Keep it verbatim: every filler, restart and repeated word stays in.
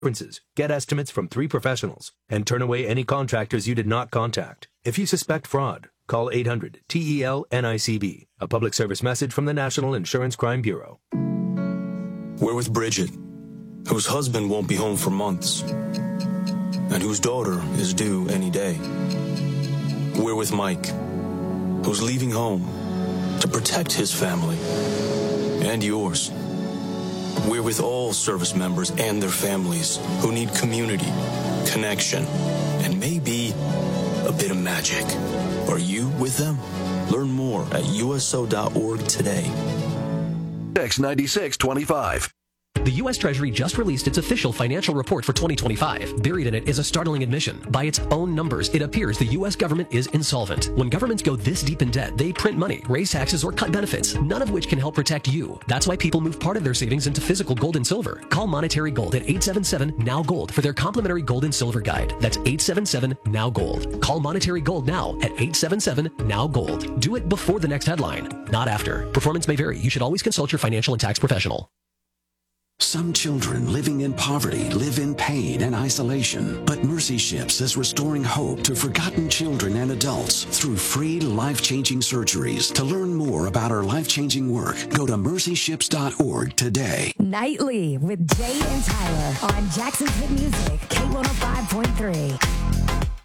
Get estimates from three professionals and turn away any contractors you did not contact. If you suspect fraud, call eight hundred T E L N I C B, a public service message from the National Insurance Crime Bureau. We're with Bridget, whose husband won't be home for months, and whose daughter is due any day. We're with Mike, who's leaving home to protect his family and yours. We're with all service members and their families who need community, connection, and maybe a bit of magic. Are you with them? Learn more at U S O dot org today. X ninety-six twenty-five. The U S Treasury just released its official financial report for twenty twenty-five. Buried in it is a startling admission. By its own numbers, it appears the U S government is insolvent. When governments go this deep in debt, they print money, raise taxes, or cut benefits, none of which can help protect you. That's why people move part of their savings into physical gold and silver. Call Monetary Gold at eight seven seven, N O W, GOLD for their complimentary gold and silver guide. That's eight seven seven, N O W, GOLD. Call Monetary Gold now at eight seven seven, N O W, GOLD. Do it before the next headline, not after. Performance may vary. You should always consult your financial and tax professional. Some children living in poverty live in pain and isolation, but Mercy Ships is restoring hope to forgotten children and adults through free life-changing surgeries. To learn more about our life-changing work, go to mercy ships dot org today. Nightly with Jay and Tyler on Jackson's Hit Music, K one oh five point three.